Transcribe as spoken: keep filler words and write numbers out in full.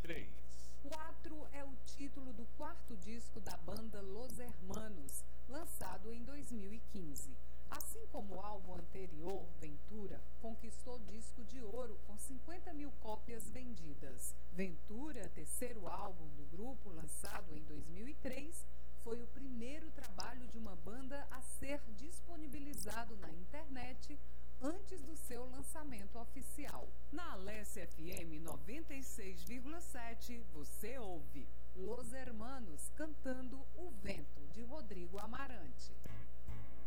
três. Quatro é o título do quarto disco da banda Los Hermanos, lançado em dois mil e quinze. Assim como o álbum anterior, Ventura, conquistou disco de ouro com cinquenta mil cópias vendidas. Ventura, terceiro álbum do grupo, lançado em dois mil e três, foi o primeiro trabalho de uma banda a ser disponibilizado na internet antes do seu lançamento oficial. Na Alessia F M noventa e seis vírgula sete, você ouve Los Hermanos cantando O Vento, de Rodrigo Amarante.